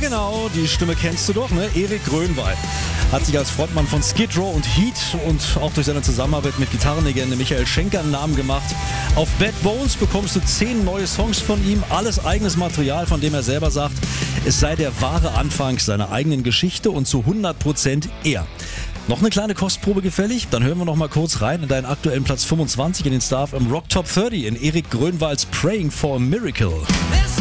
genau, die Stimme kennst du doch, ne? Erik Grönwald hat sich als Frontmann von Skid Row und Heat und auch durch seine Zusammenarbeit mit Gitarrenlegende Michael Schenker einen Namen gemacht. Auf Bad Bones bekommst du 10 neue Songs von ihm, alles eigenes Material, von dem er selber sagt, es sei der wahre Anfang seiner eigenen Geschichte und zu 100% er. Noch eine kleine Kostprobe gefällig? Dann hören wir noch mal kurz rein in deinen aktuellen Platz 25 in den Star FM Rock Top 30 in Erik Grönwalds Praying for a Miracle.